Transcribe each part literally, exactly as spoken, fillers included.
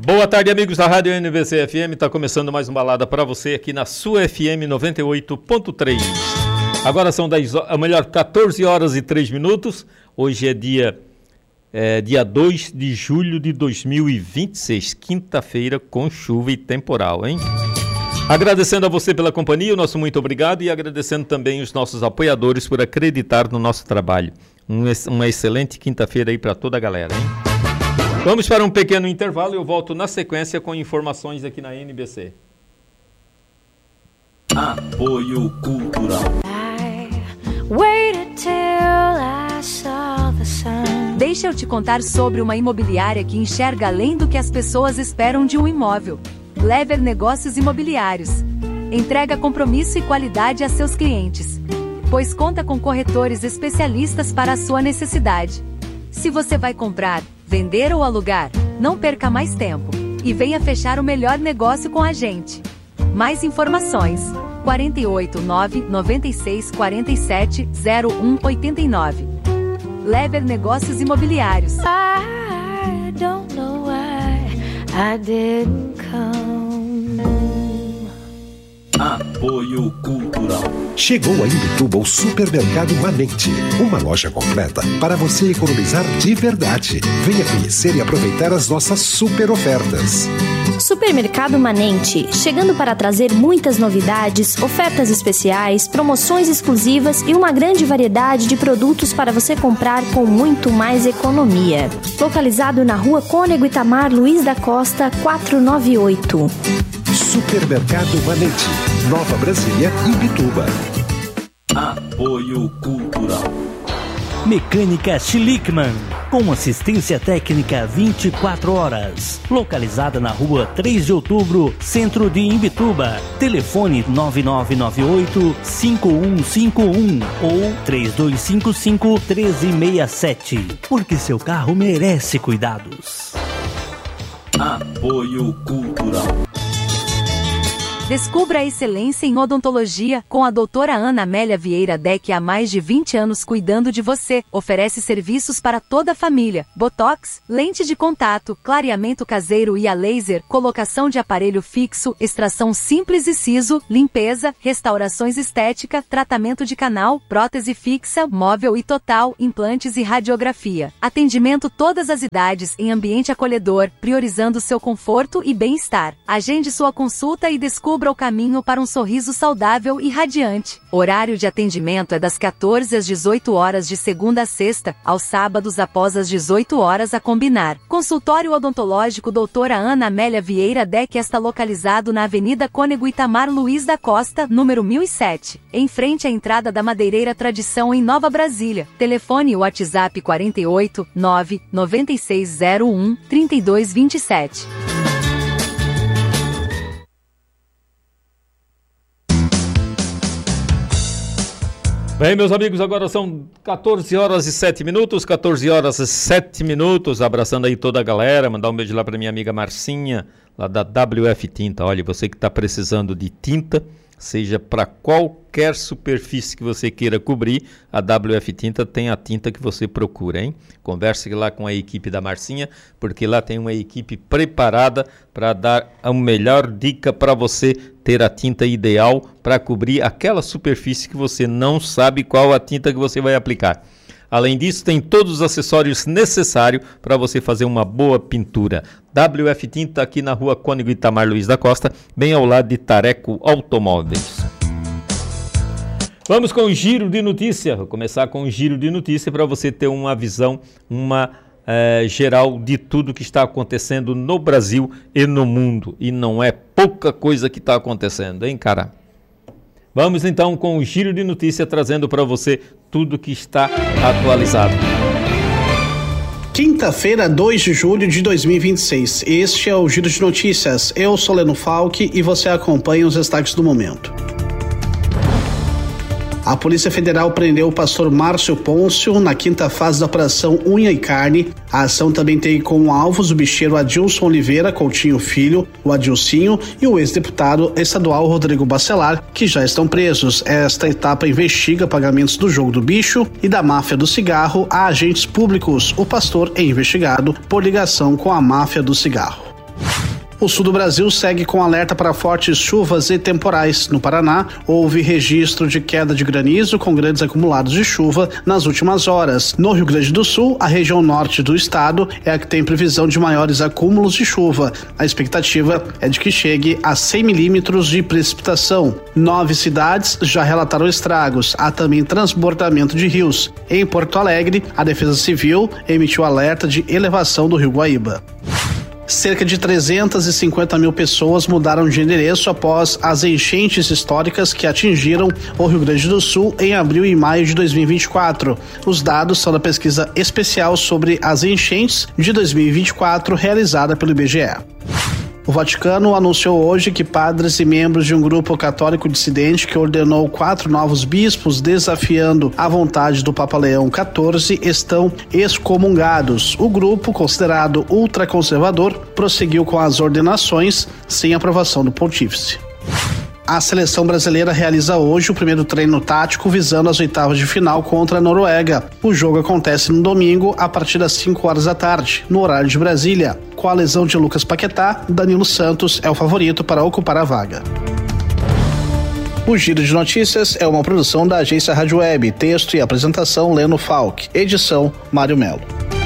Boa tarde, amigos da Rádio N B C F M. Está começando mais uma balada para você aqui na sua F M noventa e oito ponto três. Agora são dez, ou melhor, quatorze horas e três minutos. Hoje é dia, é, dia dois de julho de dois mil e vinte e seis, quinta-feira com chuva e temporal, hein? Agradecendo a você pela companhia, o nosso muito obrigado, e agradecendo também os nossos apoiadores por acreditar no nosso trabalho. Um, uma excelente quinta-feira aí para toda a galera, hein? Vamos para um pequeno intervalo e eu volto na sequência com informações aqui na N B C. Apoio Cultural. Deixa eu te contar sobre uma imobiliária que enxerga além do que as pessoas esperam de um imóvel. Lever Negócios Imobiliários. Entrega compromisso e qualidade a seus clientes, pois conta com corretores especialistas para a sua necessidade. Se você vai comprar, vender ou alugar, não perca mais tempo e venha fechar o melhor negócio com a gente. Mais informações: quatro oito nove, nove seis quatro sete, zero um oito nove. Lever Negócios Imobiliários. I don't know why I didn't come. Apoio Cultural. Chegou a Imbituba o Supermercado Manente, uma loja completa para você economizar de verdade. Venha conhecer e aproveitar as nossas super ofertas. Supermercado Manente, chegando para trazer muitas novidades, ofertas especiais, promoções exclusivas e uma grande variedade de produtos para você comprar com muito mais economia. Localizado na Rua Cônego Itamar Luiz da Costa, quatrocentos e noventa e oito. Supermercado Manente, Nova Brasília, Imbituba. Apoio Cultural. Mecânica Schlickman, com assistência técnica vinte e quatro horas. Localizada na rua três de outubro, centro de Imbituba. Telefone nove nove nove oito, cinco um cinco um ou três dois cinco cinco, três seis sete. Porque seu carro merece cuidados. Apoio Cultural. Descubra a excelência em odontologia com a doutora Ana Amélia Vieira Deck, há mais de vinte anos cuidando de você. Oferece serviços para toda a família: botox, lente de contato, clareamento caseiro e a laser, colocação de aparelho fixo, extração simples e siso, limpeza, restaurações estética, tratamento de canal, prótese fixa, móvel e total, implantes e radiografia. Atendimento todas as idades em ambiente acolhedor, priorizando seu conforto e bem-estar. Agende sua consulta e descubra o caminho para um sorriso saudável e radiante. Horário de atendimento é das quatorze às dezoito horas de segunda a sexta, aos sábados após as dezoito horas a combinar. Consultório odontológico doutora Ana Amélia Vieira Deck está localizado na Avenida Cônego Itamar Luiz da Costa, número mil e sete, em frente à entrada da Madeireira Tradição em Nova Brasília. Telefone WhatsApp quatro oito nove, nove seis zero um, três dois dois sete. Bem, meus amigos, agora são quatorze horas e sete minutos, quatorze horas e sete minutos, abraçando aí toda a galera, mandar um beijo lá para minha amiga Marcinha, lá da W F Tinta. Olha, você que está precisando de tinta, seja para qualquer superfície que você queira cobrir, a W F Tinta tem a tinta que você procura, hein? Converse lá com a equipe da Marcinha, porque lá tem uma equipe preparada para dar a melhor dica para você ter a tinta ideal para cobrir aquela superfície que você não sabe qual a tinta que você vai aplicar. Além disso, tem todos os acessórios necessários para você fazer uma boa pintura. W F Tinta aqui na Rua Cônego Itamar Luiz da Costa, bem ao lado de Tareco Automóveis. Vamos com o giro de notícia. Vou começar com o giro de notícia para você ter uma visão, uma é, geral de tudo que está acontecendo no Brasil e no mundo. E não é pouca coisa que está acontecendo, hein, cara? Vamos então com o giro de notícia, trazendo para você tudo que está atualizado. Quinta-feira, dois de julho de dois mil e vinte e seis. Este é o Giro de Notícias. Eu sou Leno Falck e você acompanha os destaques do momento. A Polícia Federal prendeu o pastor Márcio Pôncio na quinta fase da Operação Unha e Carne. A ação também tem como alvos o bicheiro Adilson Oliveira Coutinho Filho, o Adilcinho e o ex-deputado estadual Rodrigo Bacelar, que já estão presos. Esta etapa investiga pagamentos do jogo do bicho e da máfia do cigarro a agentes públicos. O pastor é investigado por ligação com a máfia do cigarro. O sul do Brasil segue com alerta para fortes chuvas e temporais. No Paraná, houve registro de queda de granizo com grandes acumulados de chuva nas últimas horas. No Rio Grande do Sul, a região norte do estado é a que tem previsão de maiores acúmulos de chuva. A expectativa é de que chegue a cem milímetros de precipitação. Nove cidades já relataram estragos. Há também transbordamento de rios. Em Porto Alegre, a Defesa Civil emitiu alerta de elevação do Rio Guaíba. Cerca de trezentas e cinquenta mil pessoas mudaram de endereço após as enchentes históricas que atingiram o Rio Grande do Sul em abril e maio de dois mil e vinte e quatro. Os dados são da pesquisa especial sobre as enchentes de dois mil e vinte e quatro realizada pelo I B G E. O Vaticano anunciou hoje que padres e membros de um grupo católico dissidente que ordenou quatro novos bispos desafiando a vontade do Papa Leão quatorze estão excomungados. O grupo, considerado ultraconservador, prosseguiu com as ordenações sem aprovação do pontífice. A seleção brasileira realiza hoje o primeiro treino tático visando as oitavas de final contra a Noruega. O jogo acontece no domingo a partir das cinco horas da tarde, no horário de Brasília. Com a lesão de Lucas Paquetá, Danilo Santos é o favorito para ocupar a vaga. O Giro de Notícias é uma produção da agência Rádio Web, texto e apresentação Leno Falck, edição Mário Melo.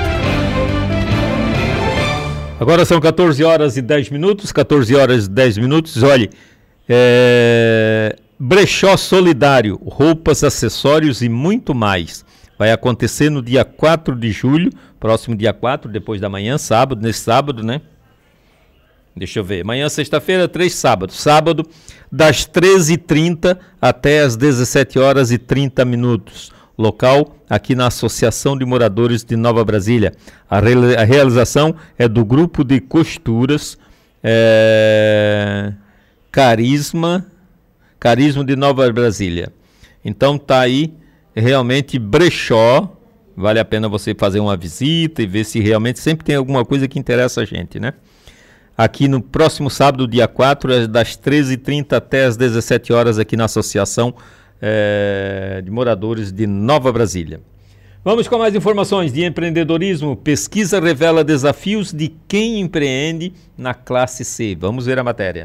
Agora são catorze horas e dez minutos, catorze horas e dez minutos, olhe... É... Brechó Solidário, roupas, acessórios e muito mais. Vai acontecer no dia quatro de julho, próximo dia quatro, depois da manhã, sábado, nesse sábado, né? Deixa eu ver, amanhã, sexta-feira, três sábados. Sábado, das treze e trinta até as dezessete horas e trinta minutos. Local, aqui na Associação de Moradores de Nova Brasília. A, re... a realização é do Grupo de Costuras... É... Carisma, Carisma de Nova Brasília. Então tá aí realmente brechó, vale a pena você fazer uma visita e ver se realmente sempre tem alguma coisa que interessa a gente, né? Aqui no próximo sábado, dia quatro, das treze e trinta até as dezessete horas aqui na Associação é, de Moradores de Nova Brasília. Vamos com mais informações de empreendedorismo. Pesquisa revela desafios de quem empreende na classe C. Vamos ver a matéria.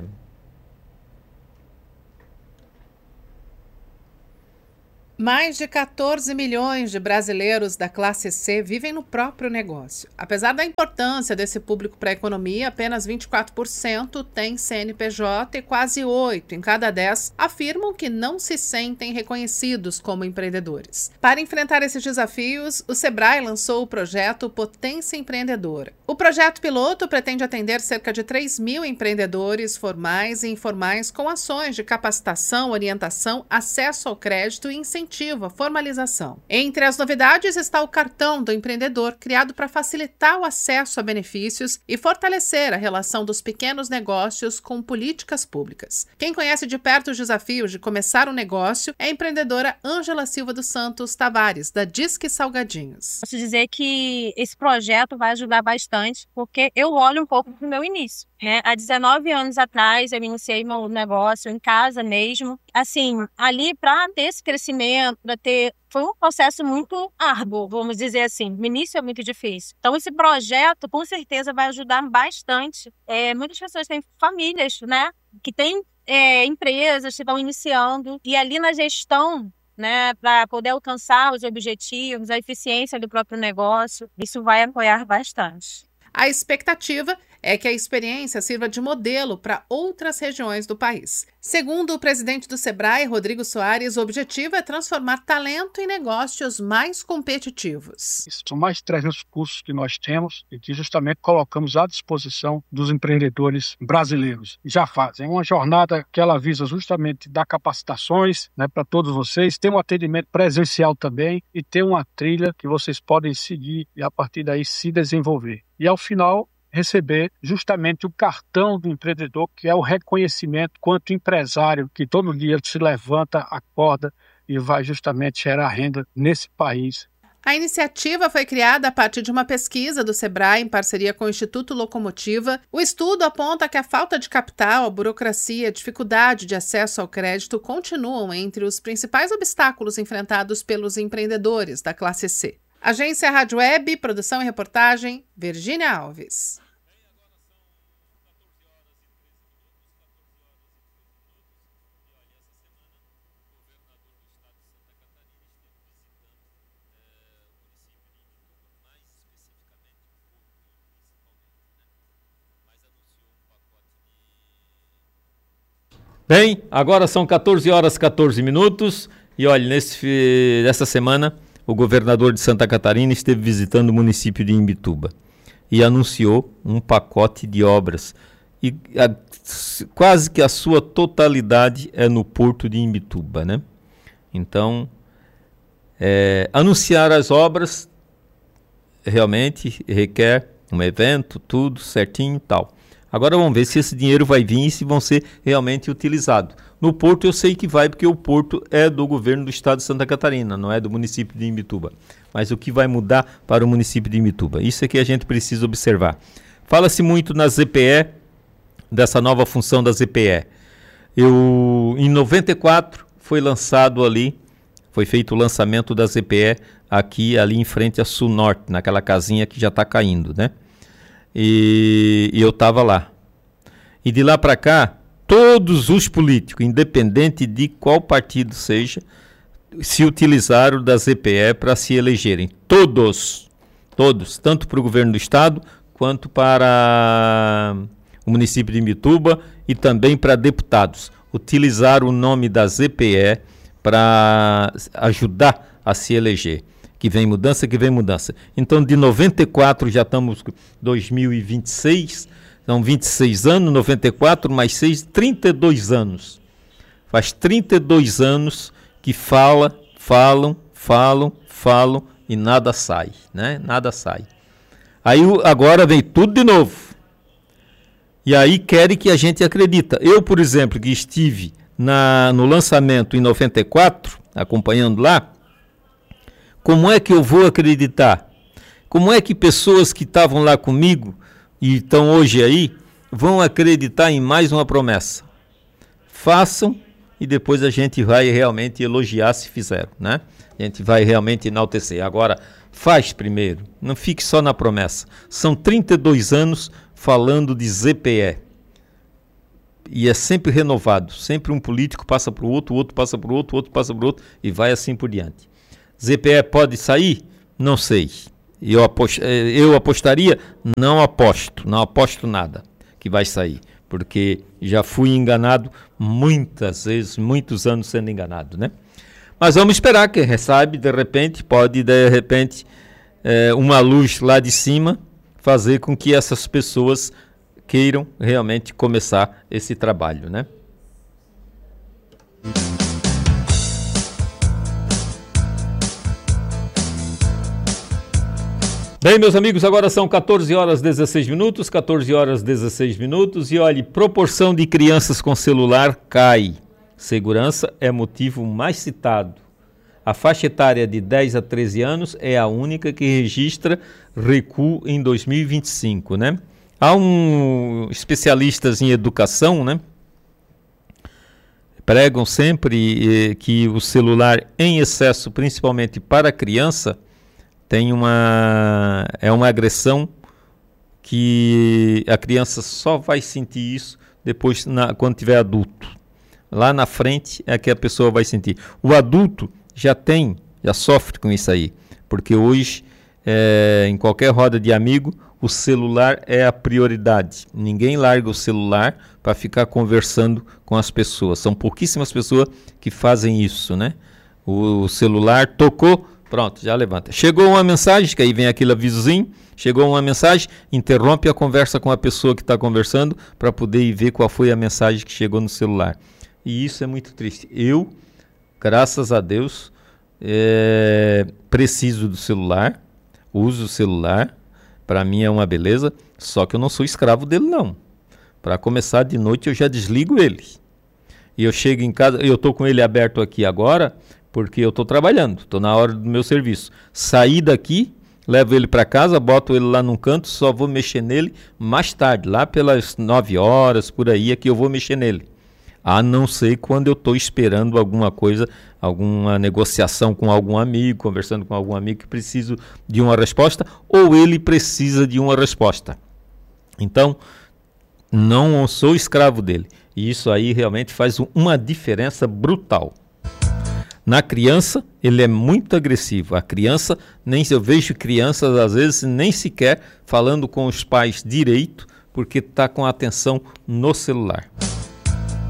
Mais de catorze milhões de brasileiros da classe C vivem no próprio negócio. Apesar da importância desse público para a economia, apenas vinte e quatro por cento têm C N P J e quase oito em cada dez afirmam que não se sentem reconhecidos como empreendedores. Para enfrentar esses desafios, o Sebrae lançou o projeto Potência Empreendedora. O projeto piloto pretende atender cerca de três mil empreendedores formais e informais com ações de capacitação, orientação, acesso ao crédito e incentivo à formalização. Entre as novidades está o cartão do empreendedor, criado para facilitar o acesso a benefícios e fortalecer a relação dos pequenos negócios com políticas públicas. Quem conhece de perto os desafios de começar um negócio é a empreendedora Ângela Silva dos Santos Tavares, da Disque Salgadinhos. Posso dizer que esse projeto vai ajudar bastante, porque eu olho um pouco para o meu início. É, há dezenove anos atrás, eu iniciei meu negócio em casa mesmo. Assim, ali para ter esse crescimento, para ter... Foi um processo muito árduo, vamos dizer assim. No início é muito difícil. Então, esse projeto, com certeza, vai ajudar bastante. É, muitas pessoas têm famílias, né? Que têm é, empresas que estão iniciando. E ali na gestão, né, para poder alcançar os objetivos, a eficiência do próprio negócio, isso vai apoiar bastante. A expectativa é que a experiência sirva de modelo para outras regiões do país. Segundo o presidente do Sebrae, Rodrigo Soares, o objetivo é transformar talento em negócios mais competitivos. São mais de trezentos cursos que nós temos e que justamente colocamos à disposição dos empreendedores brasileiros. Já fazem uma jornada que ela visa justamente dar capacitações, né, para todos vocês, ter um atendimento presencial também e ter uma trilha que vocês podem seguir e a partir daí se desenvolver. E ao final, receber justamente o cartão do empreendedor, que é o reconhecimento quanto empresário, que todo dia se levanta, acorda e vai justamente gerar renda nesse país. A iniciativa foi criada a partir de uma pesquisa do Sebrae em parceria com o Instituto Locomotiva. O estudo aponta que a falta de capital, a burocracia e a dificuldade de acesso ao crédito continuam entre os principais obstáculos enfrentados pelos empreendedores da classe C. Agência Rádio Web, produção e reportagem, Virgínia Alves. Bem, agora são catorze horas e catorze minutos e olha, nesse, nessa semana o governador de Santa Catarina esteve visitando o município de Imbituba e anunciou um pacote de obras e a, quase que a sua totalidade é no porto de Imbituba, né? Então, é, anunciar as obras realmente requer um evento, tudo certinho e tal. Agora vamos ver se esse dinheiro vai vir e se vão ser realmente utilizados. No Porto eu sei que vai, porque o Porto é do governo do estado de Santa Catarina, não é do município de Imbituba. Mas o que vai mudar para o município de Imbituba? Isso é que a gente precisa observar. Fala-se muito na Z P E, dessa nova função da Z P E. Eu, em noventa e quatro foi lançado ali, foi feito o lançamento da Z P E aqui, ali em frente a Sul Norte, naquela casinha que já está caindo, né? E, e eu estava lá. E de lá para cá, todos os políticos, independente de qual partido seja, se utilizaram da Z P E para se elegerem. Todos, todos, tanto para o governo do estado, quanto para o município de Imbituba e também para deputados. Utilizaram o nome da Z P E para ajudar a se eleger. Que vem mudança, que vem mudança. Então, de noventa e quatro, já estamos em dois mil e vinte e seis, são vinte e seis anos, noventa e quatro mais seis, trinta e dois anos. Faz trinta e dois anos que fala, falam, falam, falam e nada sai, né? Nada sai. Aí agora vem tudo de novo. E aí querem que a gente acredita. Eu, por exemplo, que estive na, no lançamento em noventa e quatro, acompanhando lá, como é que eu vou acreditar? Como é que pessoas que estavam lá comigo e estão hoje aí vão acreditar em mais uma promessa? Façam e depois a gente vai realmente elogiar se fizeram, né? A gente vai realmente enaltecer. Agora, faz primeiro, não fique só na promessa. São trinta e dois anos falando de Z P E. E é sempre renovado. Sempre um político passa para o outro, o outro passa para o outro, o outro passa para o outro e vai assim por diante. Z P E pode sair? Não sei. Eu, apost... eu apostaria? Não aposto. Não aposto nada que vai sair. Porque já fui enganado muitas vezes, muitos anos sendo enganado, né? Mas vamos esperar que recebe, de repente, pode de repente é, uma luz lá de cima fazer com que essas pessoas queiram realmente começar esse trabalho, né? Bem, meus amigos, agora são catorze horas e dezesseis minutos, catorze horas e dezesseis minutos, e olhe, proporção de crianças com celular cai. Segurança é motivo mais citado. A faixa etária de dez a treze anos é a única que registra recuo em dois mil e vinte e cinco, né? Há um especialistas em educação, né? Pregam sempre eh, que o celular em excesso, principalmente para a criança, tem uma, é uma agressão que a criança só vai sentir isso depois na, quando tiver adulto. Lá na frente é que a pessoa vai sentir. O adulto já tem, já sofre com isso aí, porque hoje, é, em qualquer roda de amigo, o celular é a prioridade. Ninguém larga o celular para ficar conversando com as pessoas. São pouquíssimas pessoas que fazem isso, né? O celular tocou, pronto, já levanta. Chegou uma mensagem, que aí vem aquele avisozinho, chegou uma mensagem, interrompe a conversa com a pessoa que está conversando para poder ir ver qual foi a mensagem que chegou no celular. E isso é muito triste. Eu, graças a Deus, é, preciso do celular, uso o celular, para mim é uma beleza, só que eu não sou escravo dele não. Para começar, de noite eu já desligo ele. E eu chego em casa, eu estou com ele aberto aqui agora, porque eu estou trabalhando, estou na hora do meu serviço. Saí daqui, levo ele para casa, boto ele lá num canto, só vou mexer nele mais tarde, lá pelas nove horas, por aí é que eu vou mexer nele. A não ser quando eu estou esperando alguma coisa, alguma negociação com algum amigo, conversando com algum amigo que preciso de uma resposta, ou ele precisa de uma resposta. Então, não sou escravo dele. E isso aí realmente faz uma diferença brutal. Na criança, ele é muito agressivo. A criança, nem eu vejo crianças, às vezes, nem sequer falando com os pais direito, porque está com a atenção no celular.